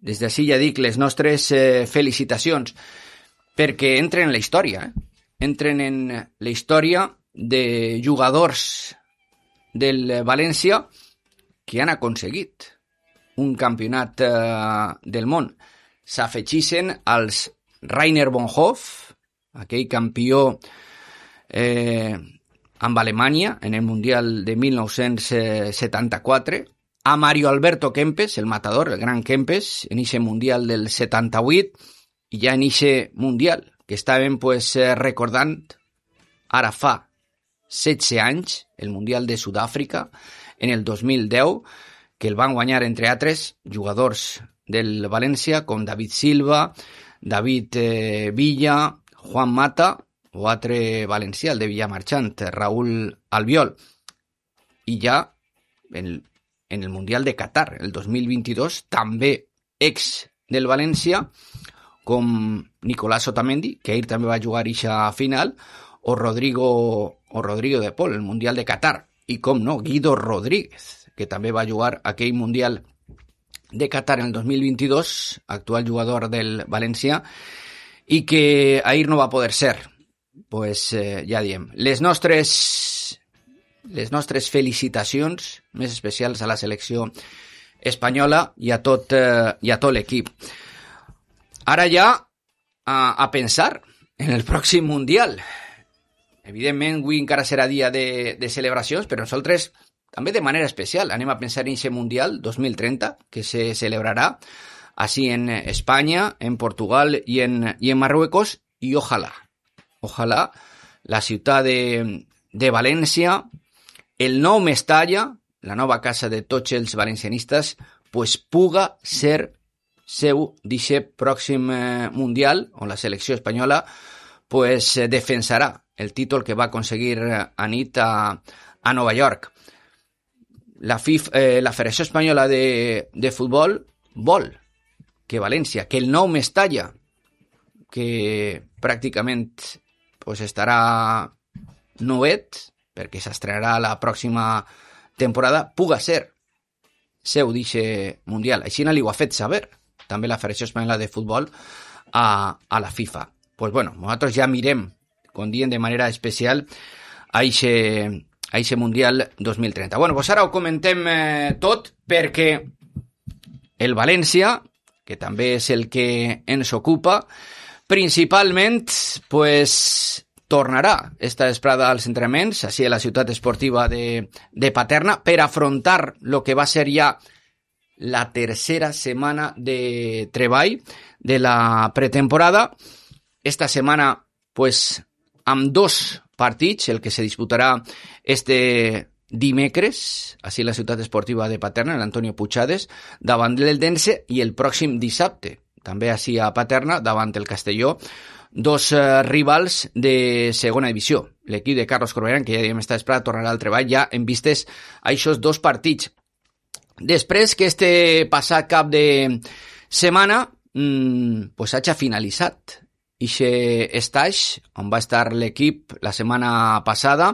des d'ací ja dic les nostres felicitacions, perquè entren en la història, entren en la història de jugadors del València que han aconseguit un campionat del món. S'afegissin als Rainer Bonhoff, aquell campió amb Alemanya en el Mundial de 1974, a Mario Alberto Kempes, el matador, el gran Kempes, en ese Mundial del 78, i ja en ese Mundial que estàvem recordant ara fa 16 anys, el Mundial de Sud-àfrica, en el 2010, que el van guanyar, entre altres, jugadors del València com David Silva, David Villa, Juan Mata o altre valencià, el de Villamarchant, Raúl Albiol. I ja en el Mundial de Qatar, el 2022, també ex del València, com Nicolás Otamendi, que ahir també va jugar a final, o Rodrigo de Paul, el Mundial de Qatar. I com no, Guido Rodríguez, que també va jugar aquell Mundial de Qatar en el 2022, actual jugador del València, i que ahir no va poder ser. Pues ja diem, les nostres felicitacions més especials a la selecció espanyola i a tot l'equip. Ara ja a pensar en el pròxim Mundial. Evidentment, avui encara serà dia de celebracions, però nosaltres també de manera especial anem a pensar en aquest Mundial 2030, que se celebrarà així en Espanya, en Portugal i en Marruecos, i ojalà la ciutat de València, el nou Mestalla, la nova casa de tots els valencianistes, pues puga ser seu d'aquest pròxim Mundial, on la selecció espanyola pues defensarà el títol que va aconseguir anit a Nova York. La Federació Espanyola de Futbol vol que València, que el nou Mestalla, que pràcticament pues estarà nouet, perquè s'estrenarà la pròxima temporada, puga ser seu d'aquest Mundial. Així li ho ha fet saber també la Federació Espanyola de Futbol a la FIFA. Pues bueno, nosaltres ja mirem, com diem de manera especial, a aquest Mundial 2030. Bueno, pues ara ho comentem tot, perquè el València, que també és el que ens ocupa, principalment, pues tornarà esta vesprada als entrenaments, així a la ciutat esportiva de Paterna, per afrontar el que va ser ja la tercera setmana de treball de la pretemporada. Esta setmana, pues, amb 2 partits, el que se disputarà este dimecres, així a la ciutat esportiva de Paterna, l'Antonio Puigades, davant l'Eldense, i el pròxim dissabte, també així a Paterna, davant el Castelló, 2 rivals de segona divisió. L'equip de Carlos Corberán, que ja diem està esperat, tornarà al treball ja en vistes a aquests 2 partits. Després que este passat cap de setmana pues hagi finalitzat aquest stage on va estar l'equip la setmana passada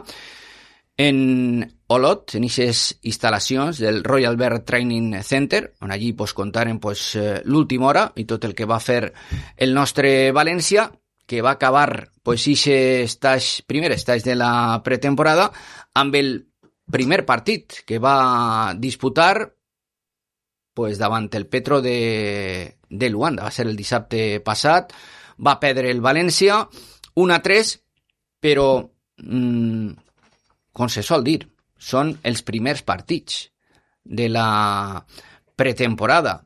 en Olot, en aquestes instal·lacions del Royal Bear Training Center, on allí pues, contaren pues, l'última hora i tot el que va fer el nostre València, que va acabar pues, aquest primer stage de la pretemporada amb el primer partit que va disputar pues, davant el Petro de Luanda. Va ser el dissabte passat, va perdre el València 1-3, però com se sol dir, són els primers partits de la pretemporada.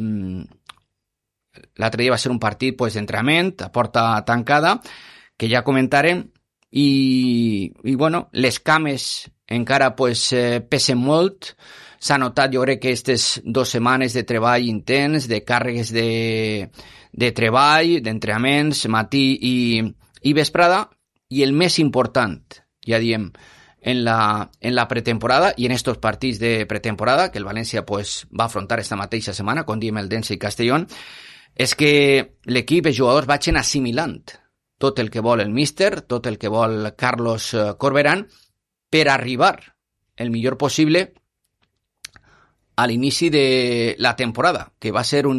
L'altre dia va ser un partit pues, d'entrenament a porta tancada, que ja comentarem, i bueno, les cames encara pues, pesen molt. S'ha notat, jo crec que aquestes 2 setmanes de treball intens, de càrregues de treball, d'entrenaments, matí i vesprada, i el més important, ja diem, en la pretemporada i en estos partits de pretemporada que el València pues, va afrontar esta mateixa setmana, com diem el Dense i Castellón, és que l'equip, els jugadors, vagin assimilant tot el que vol el míster, tot el que vol Carlos Corberán, per arribar el millor possible a l'inici de la temporada, que va ser un